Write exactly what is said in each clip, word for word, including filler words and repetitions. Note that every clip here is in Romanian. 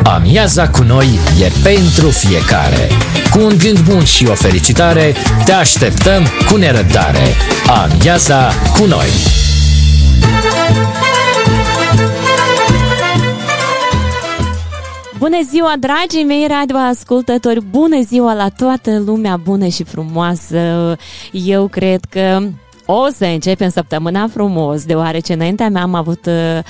Amiaza cu noi e pentru fiecare. Cu un gând bun și o felicitare, te așteptăm cu nerăbdare. Amiaza cu noi. Bună ziua, dragii mei radioascultători! Bună ziua la toată lumea bună și frumoasă! Eu cred că o să începem săptămâna frumos, deoarece înaintea mea am avut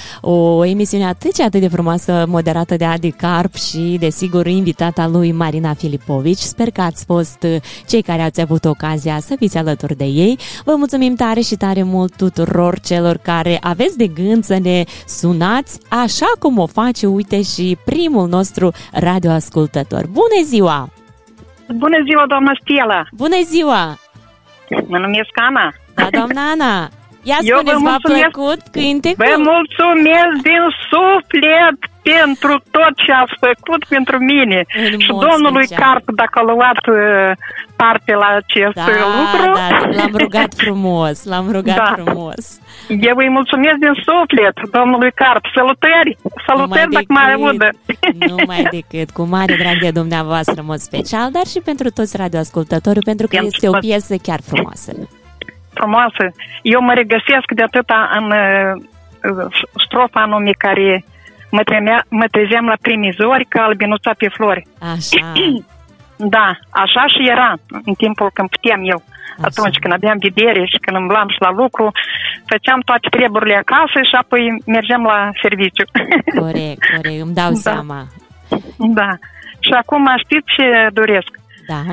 o emisiune atât și atât de frumoasă, moderată de Adi Carp și, desigur, invitata lui Marina Filipovici. Sper că ați fost cei care ați avut ocazia să fiți alături de ei. Vă mulțumim tare și tare mult tuturor celor care aveți de gând să ne sunați, așa cum o face, uite, și primul nostru radioascultător. Bună ziua! Bună ziua, doamna Stella! Bună ziua! Mă numesc Ana. Da, doamna Ana, ia spuneți, v-a plăcut cântecul? Vă mulțumesc din suflet pentru tot ce ați făcut pentru mine. În și mod domnului special. Carp, dacă a luat parte la acest Da, lucru. da, l-am rugat frumos, l-am rugat Da. frumos. Eu îi mulțumesc din suflet domnului Carp. Salutări! Salutări dacă mai audă. Numai decât, cu mare drag de dumneavoastră, în mod special, dar și pentru toți radioascultătorii, pentru că Pentru este o toți. piesă chiar frumoasă. Frumoasă. Eu mă regăsesc de atâta în uh, strofa anume care mă, tremea, mă trezeam la primizori ca albinuța pe flori. Așa. Da, așa și era în timpul când puteam eu. Așa. Atunci când aveam vedere și când îmblam și la lucru, făceam toate treburile acasă și apoi mergeam la serviciu. Corect, corect, îmi dau Da. seama. Da. Și acum știți ce doresc? Da.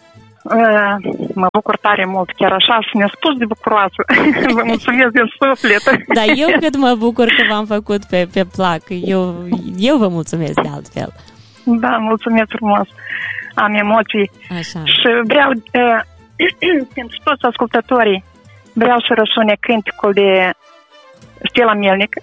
Uh, mă bucur tare mult, chiar așa, să ne spus de bucuroasă. Vă mulțumesc din suflet. Da, eu cât mă bucur că v-am făcut pe, pe plac. Eu, eu vă mulțumesc de altfel. Da, mulțumesc frumos. Am emoții. Așa. Și vreau, uh, pentru toți ascultătorii, vreau să răsune cânticul de Stella Melnic.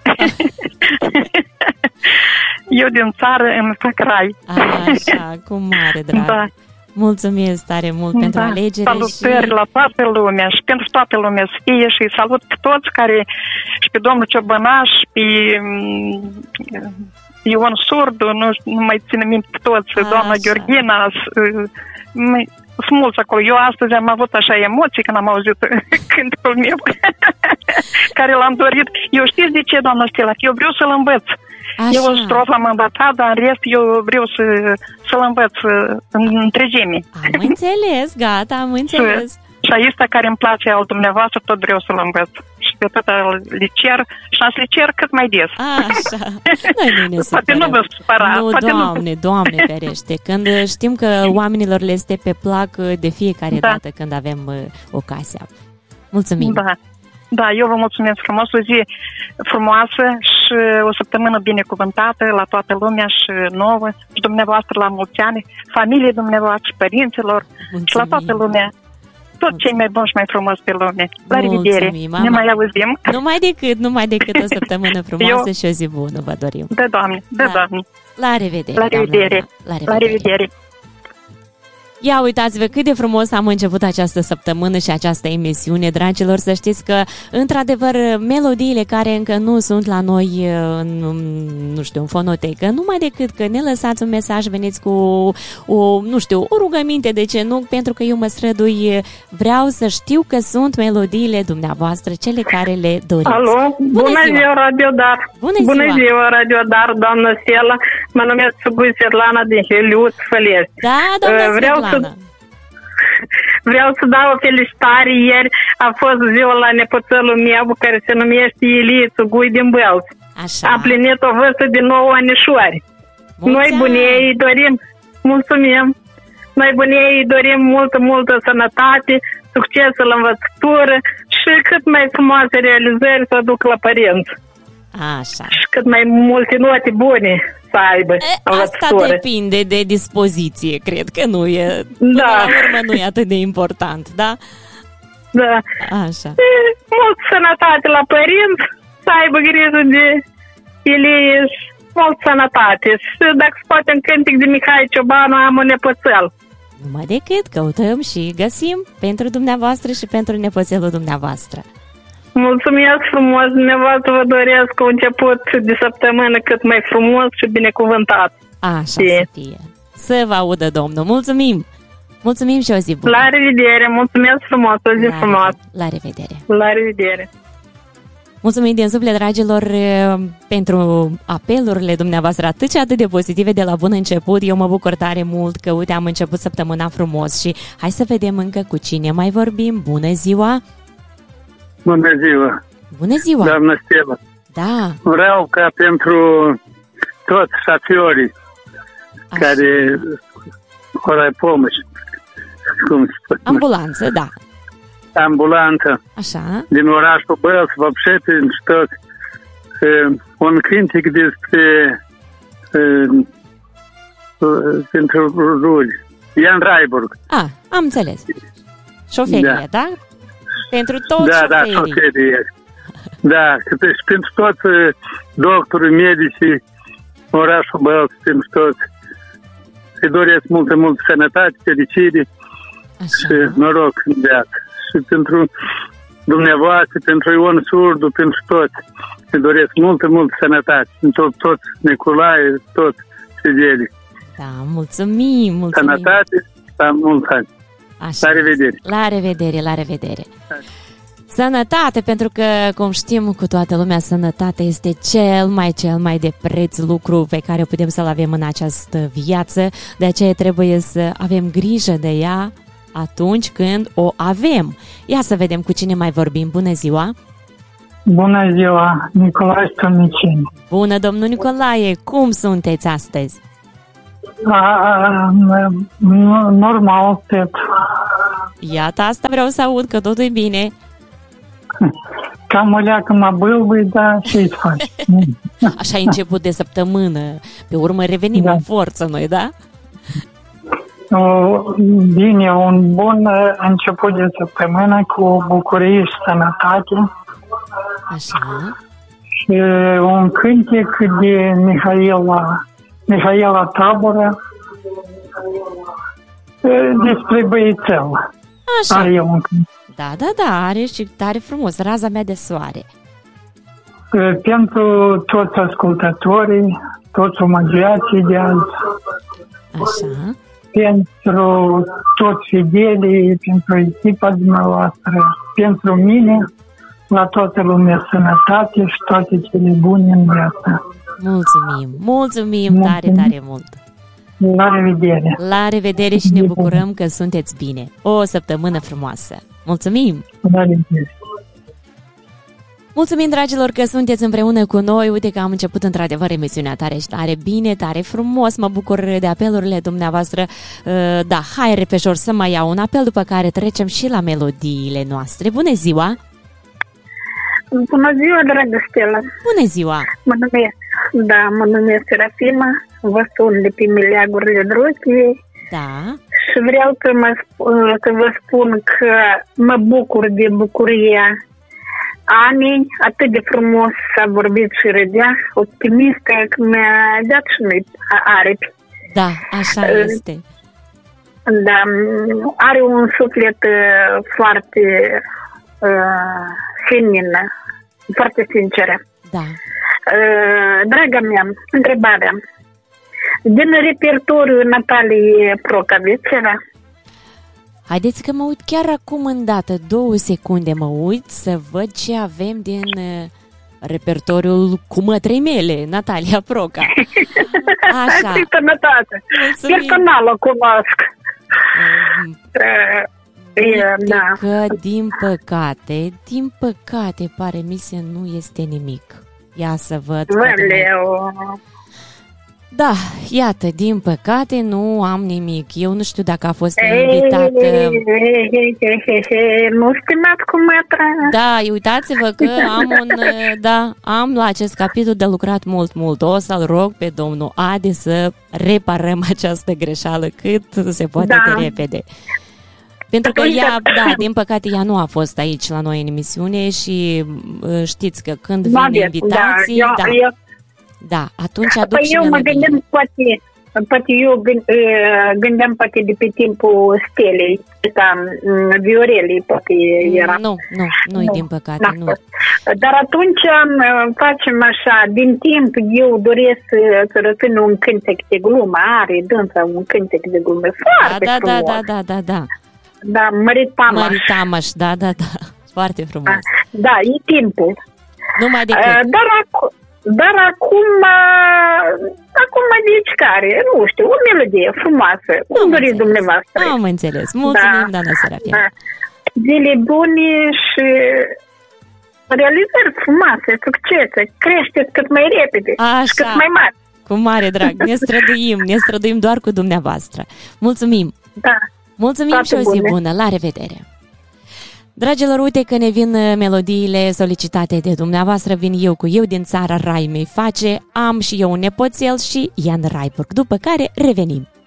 Eu din țară îmi fac rai. Așa, cu mare drag. Da. Mulțumesc tare mult pentru Da. alegere. Salutări și... la toată lumea și pentru toată lumea să fie și salut pe toți care, și pe domnul Ciobănaș, pe mm, Ion Surdu, nu, nu mai țin minte pe toți, A, doamna așa. Gheorghina, s- m- sunt mulți acolo. Eu astăzi am avut așa emoții când am auzit cânticul meu, care l-am dorit. Eu știți de ce, doamna Stella? Eu vreau să-l învăț. Așa. Eu o strofă am învățat, dar în rest eu vreau să, să-l învăț în întregime. Am înțeles, gata, am înțeles. Și aici care îmi place al dumneavoastră, tot vreau să-l învăț. Și pe tot le cer și am să le cer cât mai des. Așa. Noi nu ne Poate supărăm. nu vă supăra. Nu, poate doamne, nu. doamne ferește. Când știm că oamenilor le este pe plac de fiecare Da. dată când avem uh, ocazia. Mulțumim. Da. Da, eu vă mulțumesc frumos, o zi frumoasă și o săptămână binecuvântată la toată lumea și nouă, și dumneavoastră la mulți ani, familiei dumneavoastră, părinților Mulțumim. și la toată lumea. Tot cei mai buni și mai frumos pe lume. La Mulțumim, revedere! mama. Ne mai auzim! Numai decât, numai decât o săptămână frumoasă Eu- și o zi bună vă dorim. De Doamne! De Da. Doamne! La revedere, La doamna revedere! Ana. La La revedere. revedere! Ia uitați-vă cât de frumos am început această săptămână și această emisiune, dragilor, să știți că, într-adevăr, melodiile care încă nu sunt la noi, în, nu știu, în fonotecă, numai decât că ne lăsați un mesaj, veniți cu o, nu știu, o rugăminte, de ce nu, pentru că eu mă strădui, vreau să știu că sunt melodiile dumneavoastră, cele care le doriți. Alo, bună, bună ziua, ziua Radiodar. Bună Bună ziua. ziua, Radiodar, doamnă Stella. Mă numesc Sugui Svetlana din Heliuț, Făliești. Da, doamna Uh, vreau Svetlana. să Vreau să dau o felicitare. Ieri a fost ziua la nepoțelul meu care se numește Ilie Sugui din Bălț. Așa. A plinit o vârstă de nouă anișori. Mulți Noi ani. bunei îi dorim, mulțumim, noi bunei îi dorim multă, multă sănătate, succes în învățătură și cât mai frumoase realizări să duc la părinți. Așa. Și cât mai multe note bune să aibă E, asta învățătură. depinde de dispoziție, cred că nu e. Până Da. la urmă nu e atât de important, da? Da. Așa. Și multă sănătate la părinți, să aibă grijă de Ilie și multă sănătate. Și dacă se poate în cântic de Mihai Ciobanu, am un nepoțel. Numai decât căutăm și găsim pentru dumneavoastră și pentru nepoțelul dumneavoastră. Mulțumesc frumos, dumneavoastră vă doresc un început de săptămână cât mai frumos și binecuvântat. Așa să fie. Să vă audă Domnul. Mulțumim! Mulțumim și o zi bună! La revedere! Mulțumesc frumos! O zi frumoasă! La revedere! La revedere! Mulțumim din suflet, dragilor, pentru apelurile dumneavoastră atât și atât de pozitive de la bun început. Eu mă bucur tare mult că, uite, am început săptămâna frumos și hai să vedem încă cu cine mai vorbim. Bună ziua! Bună ziua! Bună ziua! Doamnă Stella! Da! Vreau ca pentru toți șofiorii care ori pomoci, cum se spune? Ambulanță, da. Ambulanță. Așa. Din orașul Bălți, вообще și tot. Un cântec despre pentru ruli. Ian Raiburg. Ah, am înțeles. Șoferie, da? da? Pentru toți da, șoferii. Da, șoferie. Da, și pentru toți doctorii, medicii, orașul Bălți, pentru toți. Îi doresc multă, multă sănătate, fericire și noroc în viață. Și pentru dumneavoastră, pentru Ion Surdu, pentru toți. Îi doresc multă, multă sănătate. Pentru toți, Nicolae, toți fidelii. Da, mulțumim, mulțumim. Sănătate, la mulți ani. Așa. La revedere. La revedere, la revedere. Sănătate, pentru că, cum știm cu toată lumea, sănătatea este cel mai, cel mai de preț lucru pe care putem să-l avem în această viață. De aceea trebuie să avem grijă de ea atunci când o avem. Ia să vedem cu cine mai vorbim. Bună ziua! Bună ziua! Nicolae Stănicini. Bună, domnul Nicolae! Cum sunteți astăzi? A, normal, Pep. Iată, asta vreau să aud, că totul e bine. Cam o leacă mă bâlbâi, dar ce-i faci? Așa e început de săptămână. Pe urmă revenim da. în forță noi, da? Bine, un bun început de săptămână cu bucurie și sănătate. Așa. Și un cântec de Mihaela, Mihaela Taboră despre băiețel. Așa. Are un cântec. Da, da, da, are și tare frumos, Raza mea de soare. Pentru toți ascultătorii, toți omagiații de azi. Așa. Pentru toți fidelii, pentru echipa dumneavoastră, pentru mine, la toată lumea sănătate și toate cele bune în viață. Mulțumim, mulțumim, mulțumim tare, tare mult. La revedere. La revedere și ne bucurăm că sunteți bine. O săptămână frumoasă. Mulțumim! La revedere. Mulțumim, dragilor, că sunteți împreună cu noi. Uite că am început într-adevăr emisiunea tare și tare bine, tare frumos. Mă bucur de apelurile dumneavoastră. Da, hai repejor să mai iau un apel, după care trecem și la melodiile noastre. Bună ziua! Bună ziua, dragă Stella! Bună ziua! Mă numesc, da, mă numesc Serafima, vă sun de pe Mileagurile Drochiei. Da. Și vreau să, mă, să vă spun că mă bucur de bucuria Anei, atât de frumos s-a vorbit și râdea, optimistă, că mi-a dat și mie aripi. Da, așa este. Da, are un suflet foarte uh, senin, foarte sinceră. Da. Uh, draga mea, întrebarea. Din repertoriul Natalie Proca, aveți ceva? Haideți că mă uit chiar acum îndată, două secunde mă uit să văd ce avem din uh, repertoriul cu mătrei mele, Natalia Proca. Așa. Sănătate. Personal o cunosc. Um, uh, uite da. că, din păcate, din păcate, pare mi se nu este nimic. Ia să văd. Valeu. Da, iată, din păcate nu am nimic. Eu nu știu dacă a fost invitată. Nu stimați cu mătra. Da, uitați-vă că am un, da, am la acest capitol de lucrat mult, mult. O să-l rog pe domnul Adi să reparăm această greșeală cât se poate da. de repede. Pentru că ea, da, din păcate, ea nu a fost aici la noi în emisiune și știți că când vin invitații, da, da, eu, da, atunci aduc păi și eu mă melodie. gândeam, poate, Poate eu gândeam poate de pe timpul Stelei, ăsta, Viorelei, poate era. Nu, nu, nu, nu din păcate, nu. Dar atunci facem așa, din timp eu doresc să răsân un cântec de glumă, are dânsa un cântec de glumă foarte da, frumos. Da, da, da, da, da. Da, Mărit Tamaș. Mărit Tamaș, da, da, da, foarte frumos. Da, e timpul. Numai decât. Dar acum... Dar acum, acum zici care, nu știu, o melodie frumoasă, cum doriți dumneavoastră. Am înțeles, mulțumim, da, doamna Serafina. Da. Zile bune și realizări frumoase, succese, creșteți cât mai repede. Așa. Și cât mai mari. Cu mare drag, ne străduim, ne străduim doar cu dumneavoastră. Mulțumim. Da. Mulțumim. Toate și o zi bune. bună, la revedere. Dragilor, uite că ne vin melodiile solicitate de dumneavoastră, vin eu cu Eu din țara Rai mi face, am și eu un nepoțel și Ian Raiburg, după care revenim.